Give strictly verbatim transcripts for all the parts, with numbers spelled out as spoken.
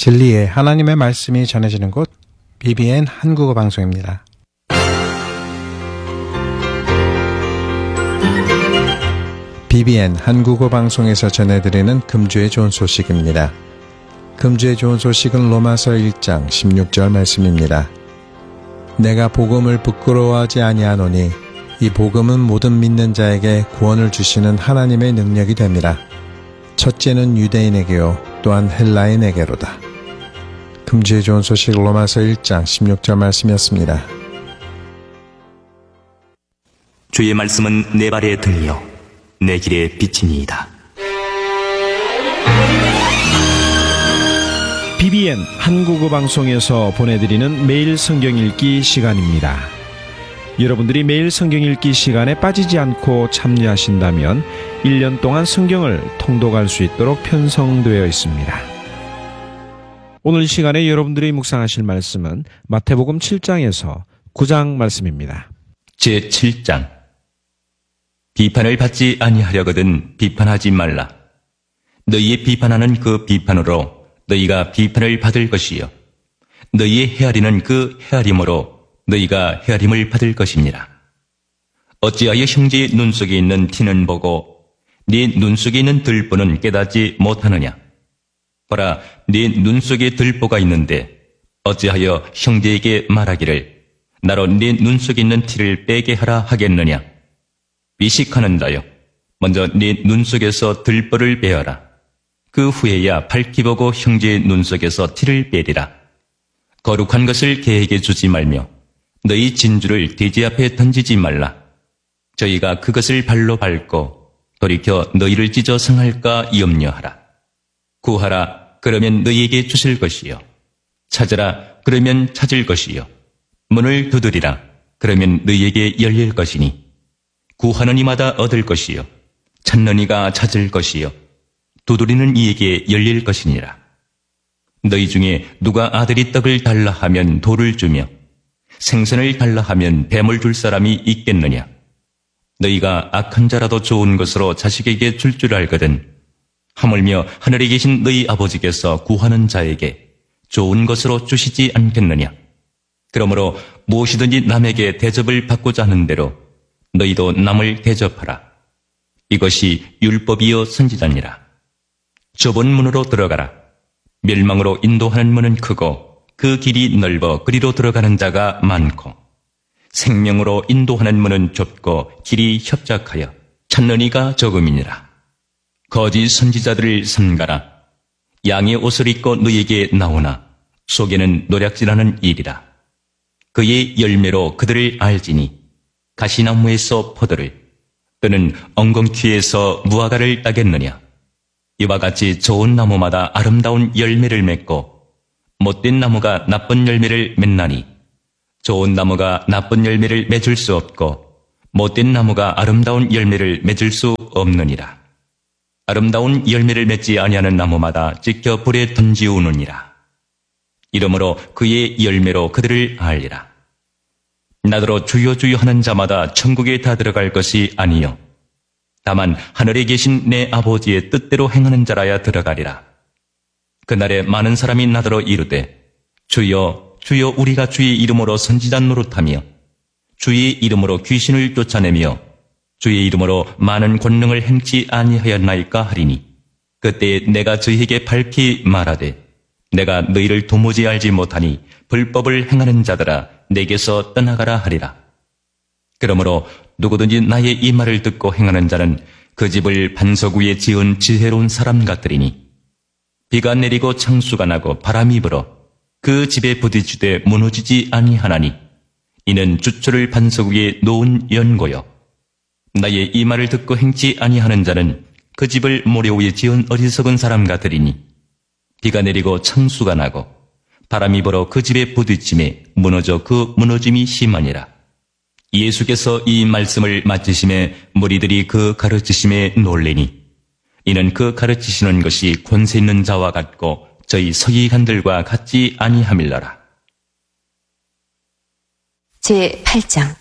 진리의 하나님의 말씀이 전해지는 곳 비비엔 한국어 방송입니다. 비비엔 한국어 방송에서 전해드리는 금주의 좋은 소식입니다. 금주의 좋은 소식은 로마서 일 장 십육 절 말씀입니다. 내가 복음을 부끄러워하지 아니하노니 이 복음은 모든 믿는 자에게 구원을 주시는 하나님의 능력이 됨이라. 첫째는 유대인에게요 또한 헬라인에게로다. 금주의 좋은 소식 로마서 일 장 십육 절 말씀이었습니다. 주의 말씀은 내 발에 등이요 내 길에 빛이니이다. 비비엔 한국어 방송에서 보내드리는 매일 성경 읽기 시간입니다. 여러분들이 매일 성경 읽기 시간에 빠지지 않고 참여하신다면 일 년 동안 성경을 통독할 수 있도록 편성되어 있습니다. 오늘 이 시간에 여러분들이 묵상하실 말씀은 마태복음 칠 장에서 구 장 말씀입니다. 제칠 장. 비판을 받지 아니하려거든 비판하지 말라. 너희의 비판하는 그 비판으로 너희가 비판을 받을 것이요 너희의 헤아리는 그 헤아림으로 너희가 헤아림을 받을 것이니라. 어찌하여 형제의 눈 속에 있는 티는 보고 네 눈 속에 있는 들보는 깨닫지 못하느냐. 보라, 네 눈 속에 들보가 있는데 어찌하여 형제에게 말하기를 나로 네 눈 속에 있는 티를 빼게 하라 하겠느냐. 미식하는 자여, 먼저 네 눈 속에서 들보를 빼어라. 그 후에야 밝히 보고 형제의 눈 속에서 티를 빼리라. 거룩한 것을 개에게 주지 말며 너희 진주를 돼지 앞에 던지지 말라. 저희가 그것을 발로 밟고 돌이켜 너희를 찢어 상할까 염려하라. 구하라, 그러면 너희에게 주실 것이요 찾으라, 그러면 찾을 것이요 문을 두드리라, 그러면 너희에게 열릴 것이니 구하는 이마다 얻을 것이요 찾는 이가 찾을 것이요 두드리는 이에게 열릴 것이니라. 너희 중에 누가 아들이 떡을 달라 하면 돌을 주며 생선을 달라 하면 뱀을 줄 사람이 있겠느냐. 너희가 악한 자라도 좋은 것으로 자식에게 줄 줄 알거든 하물며 하늘에 계신 너희 아버지께서 구하는 자에게 좋은 것으로 주시지 않겠느냐. 그러므로 무엇이든지 남에게 대접을 받고자 하는 대로 너희도 남을 대접하라. 이것이 율법이요 선지자니라. 좁은 문으로 들어가라. 멸망으로 인도하는 문은 크고 그 길이 넓어 그리로 들어가는 자가 많고 생명으로 인도하는 문은 좁고 길이 협착하여 찾는 이가 적음이니라. 거짓 선지자들을 삼가라. 양의 옷을 입고 너희에게 나오나 속에는 노략질하는 일이라. 그의 열매로 그들을 알지니 가시나무에서 포도를 또는 엉겅퀴에서 무화과를 따겠느냐. 이와 같이 좋은 나무마다 아름다운 열매를 맺고 못된 나무가 나쁜 열매를 맺나니 좋은 나무가 나쁜 열매를 맺을 수 없고 못된 나무가 아름다운 열매를 맺을 수 없느니라. 아름다운 열매를 맺지 아니하는 나무마다 찢겨 불에 던지우느니라. 이러므로 그의 열매로 그들을 알리라. 나더러 주여 주여 하는 자마다 천국에 다 들어갈 것이 아니요 다만 하늘에 계신 내 아버지의 뜻대로 행하는 자라야 들어가리라. 그날에 많은 사람이 나더러 이르되 주여 주여 우리가 주의 이름으로 선지자 노릇하며 주의 이름으로 귀신을 쫓아내며 주의 이름으로 많은 권능을 행치 아니하였나이까 하리니 그때 내가 저희에게 밝히 말하되 내가 너희를 도무지 알지 못하니 불법을 행하는 자들아 내게서 떠나가라 하리라. 그러므로 누구든지 나의 이 말을 듣고 행하는 자는 그 집을 반석 위에 지은 지혜로운 사람 같으리니 비가 내리고 창수가 나고 바람이 불어 그 집에 부딪히되 무너지지 아니하나니 이는 주초를 반석 위에 놓은 연고요. 나의 이 말을 듣고 행치 아니하는 자는 그 집을 모래 위에 지은 어리석은 사람 같으리니 비가 내리고 창수가 나고 바람이 불어 그 집에 부딪힘에 무너져 그 무너짐이 심하니라. 예수께서 이 말씀을 마치심에 무리들이 그 가르치심에 놀래니 이는 그 가르치시는 것이 권세 있는 자와 같고 저희 서기관들과 같지 아니함일러라. 제팔 장.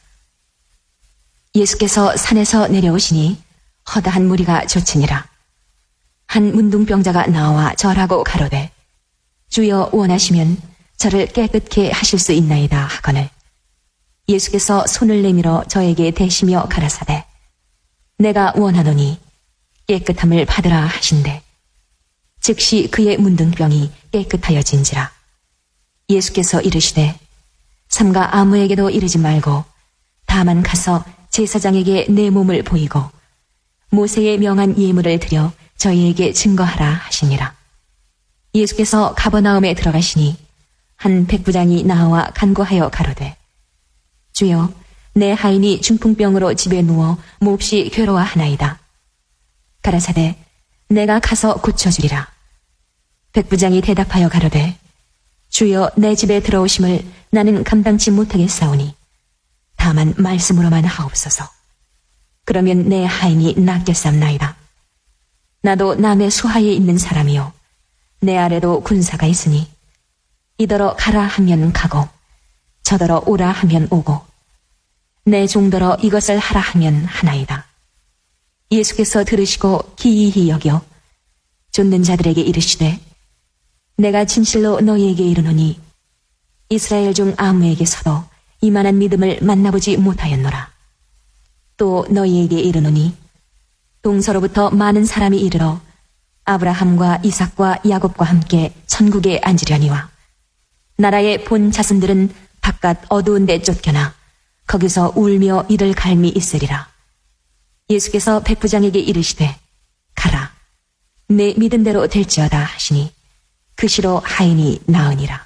예수께서 산에서 내려오시니 허다한 무리가 조치니라. 한 문둥병자가 나와 절하고 가로되 주여 원하시면 저를 깨끗게 하실 수 있나이다 하거늘 예수께서 손을 내밀어 저에게 대시며 가라사대 내가 원하노니 깨끗함을 받으라 하신대 즉시 그의 문둥병이 깨끗하여진지라. 예수께서 이르시되 삼가 아무에게도 이르지 말고 다만 가서 제사장에게 내 몸을 보이고 모세의 명한 예물을 드려 저희에게 증거하라 하시니라. 예수께서 가버나움에 들어가시니 한 백부장이 나와 간구하여 가로되 주여 내 하인이 중풍병으로 집에 누워 몹시 괴로워하나이다. 가라사대 내가 가서 고쳐주리라. 백부장이 대답하여 가로되 주여 내 집에 들어오심을 나는 감당치 못하겠사오니 다만 말씀으로만 하옵소서. 그러면 내 하인이 낫겠삼나이다. 나도 남의 수하에 있는 사람이요 내 아래도 군사가 있으니 이더러 가라 하면 가고 저더러 오라 하면 오고 내 종더러 이것을 하라 하면 하나이다. 예수께서 들으시고 기이히 여겨 쫓는 자들에게 이르시되 내가 진실로 너희에게 이르노니 이스라엘 중 아무에게서도 이만한 믿음을 만나보지 못하였노라. 또 너희에게 이르노니 동서로부터 많은 사람이 이르러 아브라함과 이삭과 야곱과 함께 천국에 앉으려니와 나라의 본 자손들은 바깥 어두운 데 쫓겨나 거기서 울며 이를 갈미 있으리라. 예수께서 백부장에게 이르시되 가라 내 믿은 대로 될지어다 하시니 그 시로 하인이 나으니라.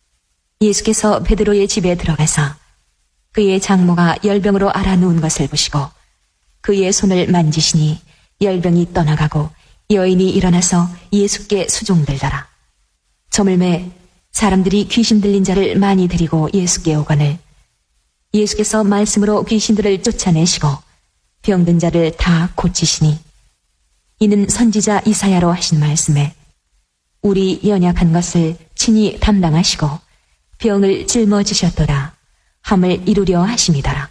예수께서 베드로의 집에 들어가서 그의 장모가 열병으로 앓아 누운 것을 보시고 그의 손을 만지시니 열병이 떠나가고 여인이 일어나서 예수께 수종들더라. 저물매 사람들이 귀신 들린 자를 많이 데리고 예수께 오거늘 예수께서 말씀으로 귀신들을 쫓아내시고 병든 자를 다 고치시니 이는 선지자 이사야로 하신 말씀에 우리 연약한 것을 친히 담당하시고 병을 짊어지셨도다 함을 이루려 하심이더라.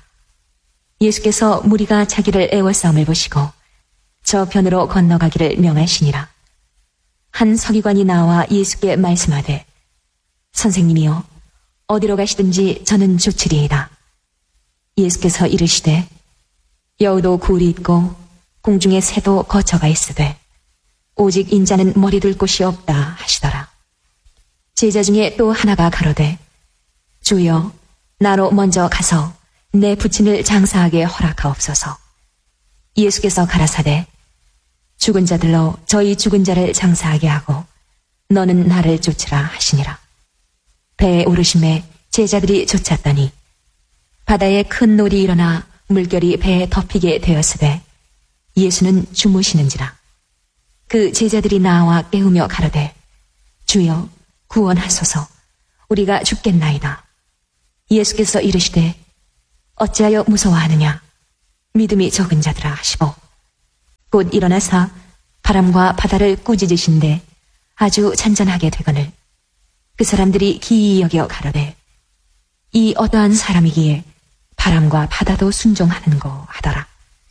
예수께서 무리가 자기를 애워싸움을 보시고 저 편으로 건너가기를 명하시니라. 한 서기관이 나와 예수께 말씀하되 선생님이여 어디로 가시든지 저는 좋으리이다. 예수께서 이르시되 여우도 굴이 있고 공중의 새도 거처가 있으되 오직 인자는 머리 둘 곳이 없다 하시더라. 제자 중에 또 하나가 가로되 주여 나로 먼저 가서 내 부친을 장사하게 허락하옵소서. 예수께서 가라사대 죽은 자들로 저희 죽은 자를 장사하게 하고 너는 나를 쫓으라 하시니라. 배에 오르심에 제자들이 쫓았더니 바다에 큰 놀이 일어나 물결이 배에 덮이게 되었으되 예수는 주무시는지라. 그 제자들이 나와 깨우며 가로되 주여 구원하소서 우리가 죽겠나이다. 예수께서 이르시되 어찌하여 무서워하느냐 믿음이 적은 자들아 하시고 곧 일어나사 바람과 바다를 꾸짖으신데 아주 잔잔하게 되거늘 그 사람들이 기이 여겨 가로되 이 어떠한 사람이기에 바람과 바다도 순종하는고 하더라.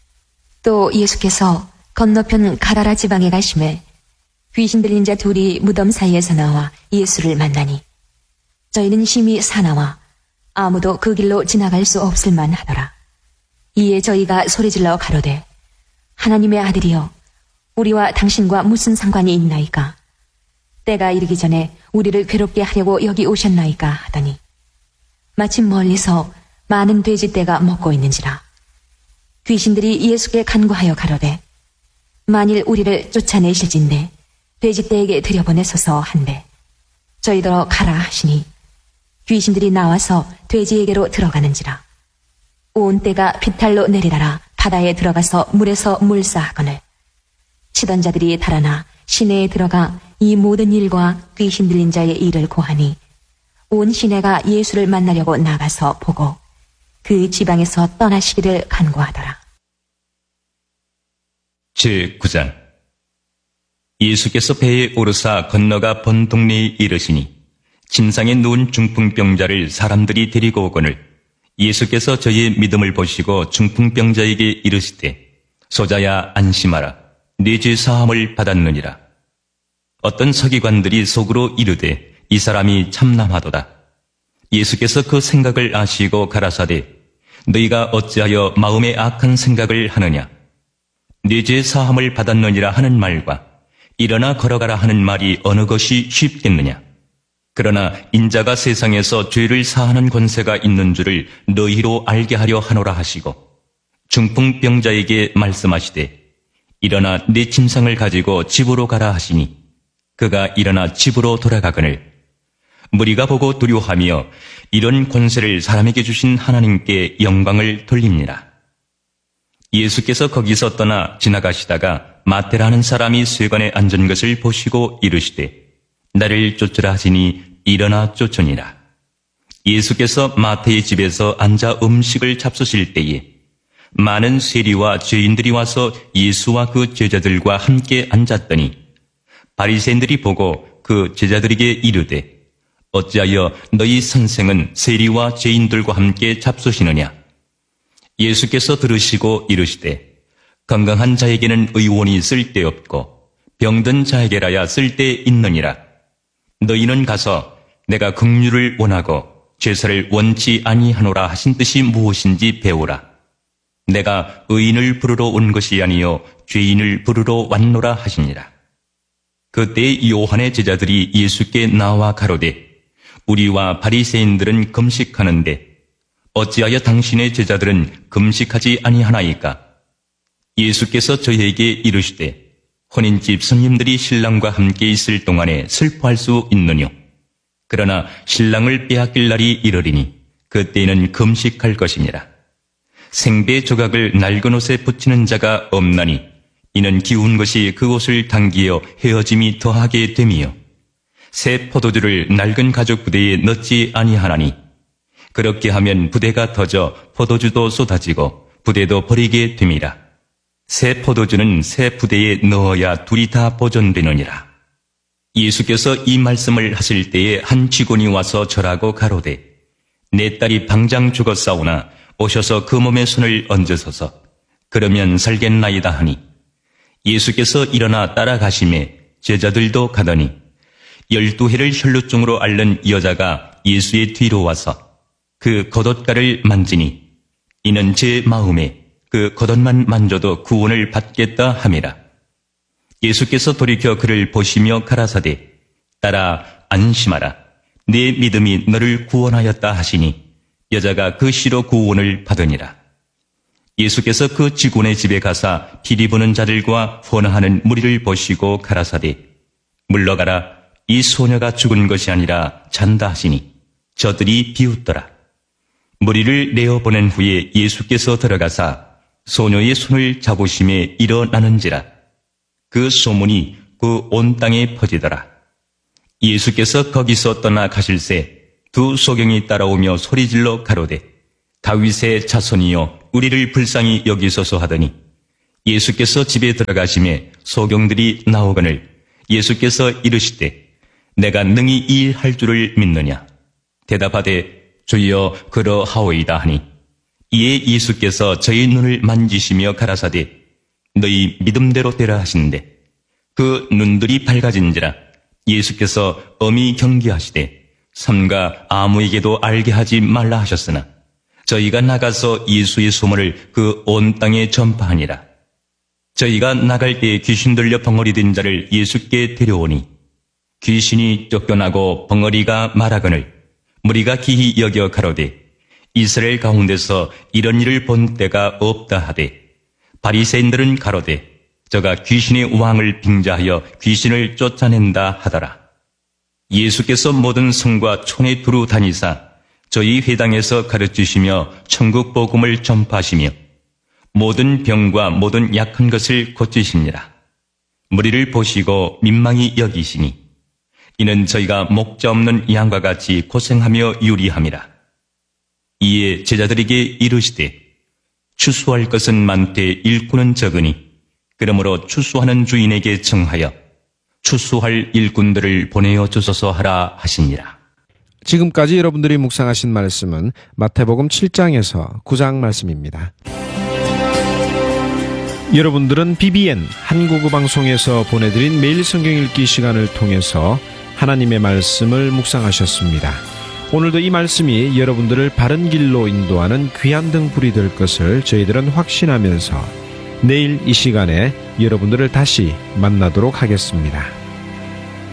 또 예수께서 건너편 가라라 지방에 가심에 귀신 들린 자 둘이 무덤 사이에서 나와 예수를 만나니 저희는 심히 사나와 아무도 그 길로 지나갈 수 없을 만하더라. 이에 저희가 소리질러 가로되 하나님의 아들이여 우리와 당신과 무슨 상관이 있나이까? 때가 이르기 전에 우리를 괴롭게 하려고 여기 오셨나이까 하더니 마침 멀리서 많은 돼지떼가 먹고 있는지라. 귀신들이 예수께 간구하여 가로되 만일 우리를 쫓아내실진데 돼지떼에게 들여보내소서 한데 저희더러 가라 하시니 귀신들이 나와서 돼지에게로 들어가는지라. 온 떼가 비탈로 내리다라 바다에 들어가서 물에서 물사하거늘 치던 자들이 달아나 시내에 들어가 이 모든 일과 귀신 들린 자의 일을 고하니 온 시내가 예수를 만나려고 나가서 보고 그 지방에서 떠나시기를 간구하더라. 제구 장. 예수께서 배에 오르사 건너가 본 동네에 이르시니 침상에 누운 중풍병자를 사람들이 데리고 오거늘 예수께서 저희의 믿음을 보시고 중풍병자에게 이르시되 소자야 안심하라 네 죄 사함을 받았느니라. 어떤 서기관들이 속으로 이르되 이 사람이 참남하도다. 예수께서 그 생각을 아시고 가라사대 너희가 어찌하여 마음에 악한 생각을 하느냐. 네 죄 사함을 받았느니라 하는 말과 일어나 걸어가라 하는 말이 어느 것이 쉽겠느냐. 그러나 인자가 세상에서 죄를 사하는 권세가 있는 줄을 너희로 알게 하려 하노라 하시고 중풍병자에게 말씀하시되 일어나 네 침상을 가지고 집으로 가라 하시니 그가 일어나 집으로 돌아가거늘 무리가 보고 두려워하며 이런 권세를 사람에게 주신 하나님께 영광을 돌립니다. 예수께서 거기서 떠나 지나가시다가 마태라는 사람이 쇠관에 앉은 것을 보시고 이르시되 나를 쫓으라 하시니 일어나 쫓으니라. 예수께서 마태의 집에서 앉아 음식을 잡수실 때에 많은 세리와 죄인들이 와서 예수와 그 제자들과 함께 앉았더니 바리새인들이 보고 그 제자들에게 이르되 어찌하여 너희 선생은 세리와 죄인들과 함께 잡수시느냐. 예수께서 들으시고 이르시되 건강한 자에게는 의원이 쓸데없고 병든 자에게라야 쓸데있느니라. 너희는 가서 내가 긍휼을 원하고 죄사를 원치 아니하노라 하신 뜻이 무엇인지 배우라. 내가 의인을 부르러 온 것이 아니요 죄인을 부르러 왔노라 하시니라. 그때 요한의 제자들이 예수께 나와 가로되 우리와 바리새인들은 금식하는데 어찌하여 당신의 제자들은 금식하지 아니하나이까? 예수께서 저희에게 이르시되 혼인집 손님들이 신랑과 함께 있을 동안에 슬퍼할 수 있느뇨. 그러나 신랑을 빼앗길 날이 이르리니 그때에는 금식할 것이니라. 생배 조각을 낡은 옷에 붙이는 자가 없나니 이는 기운 것이 그옷을 당기어 헤어짐이 더하게 됨이요. 새 포도주를 낡은 가죽 부대에 넣지 아니하나니 그렇게 하면 부대가 터져 포도주도 쏟아지고 부대도 버리게 됨이라. 새 포도주는 새 부대에 넣어야 둘이 다 보존되느니라. 예수께서 이 말씀을 하실 때에 한 직원이 와서 절하고 가로되 내 딸이 방장 죽었사오나 오셔서 그 몸에 손을 얹으소서. 그러면 살겠나이다 하니 예수께서 일어나 따라가심에 제자들도 가더니 열두 해를 혈루증으로 앓는 여자가 예수의 뒤로 와서 그 겉옷가를 만지니 이는 제 마음에 그 겉옷만 만져도 구원을 받겠다 함이라. 예수께서 돌이켜 그를 보시며 가라사대 딸아 안심하라. 네 믿음이 너를 구원하였다 하시니 여자가 그 시로 구원을 받으니라. 예수께서 그 직원의 집에 가사 비리 부는 자들과 헌화하는 무리를 보시고 가라사대 물러가라. 이 소녀가 죽은 것이 아니라 잔다 하시니 저들이 비웃더라. 무리를 내어보낸 후에 예수께서 들어가사 소녀의 손을 잡으심에 일어나는지라. 그 소문이 그 온 땅에 퍼지더라. 예수께서 거기서 떠나 가실새 두 소경이 따라오며 소리질러 가로되 다윗의 자손이여 우리를 불쌍히 여기소서 하더니 예수께서 집에 들어가심에 소경들이 나오거늘 예수께서 이르시되 내가 능히 이 일 할 줄을 믿느냐. 대답하되 주여 그러하오이다 하니 이에 예수께서 저희 눈을 만지시며 가라사대 너희 믿음대로 되라 하시는데 그 눈들이 밝아진지라. 예수께서 엄히 경계하시되 삼가 아무에게도 알게 하지 말라 하셨으나 저희가 나가서 예수의 소문을 그 온 땅에 전파하니라. 저희가 나갈 때에 귀신 들려 벙어리 된 자를 예수께 데려오니 귀신이 쫓겨나고 벙어리가 말하거늘 무리가 기히 여겨 가로되 이스라엘 가운데서 이런 일을 본 때가 없다 하되 바리새인들은 가로되 저가 귀신의 왕을 빙자하여 귀신을 쫓아낸다 하더라. 예수께서 모든 성과 촌에 두루 다니사 저희 회당에서 가르치시며 천국 복음을 전파하시며 모든 병과 모든 약한 것을 고치시니라. 무리를 보시고 민망히 여기시니 이는 저희가 목자 없는 양과 같이 고생하며 유리함이라. 이에 제자들에게 이르시되 추수할 것은 많되 일꾼은 적으니 그러므로 추수하는 주인에게 청하여 추수할 일꾼들을 보내어 주소서 하라 하시니라. 지금까지 여러분들이 묵상하신 말씀은 마태복음 칠 장에서 구 장 말씀입니다. 여러분들은 비비엔 한국어 방송에서 보내드린 매일 성경 읽기 시간을 통해서 하나님의 말씀을 묵상하셨습니다. 오늘도 이 말씀이 여러분들을 바른 길로 인도하는 귀한 등불이 될 것을 저희들은 확신하면서 내일 이 시간에 여러분들을 다시 만나도록 하겠습니다.